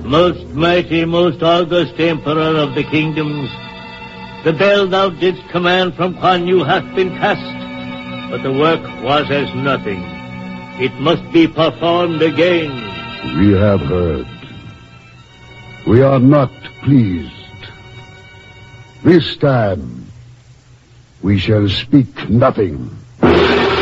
Most mighty, most august Emperor of the kingdoms, the bell thou didst command from Kuan Yu hath been cast, but the work was as nothing. It must be performed again. We have heard. We are not pleased. This time, we shall speak nothing.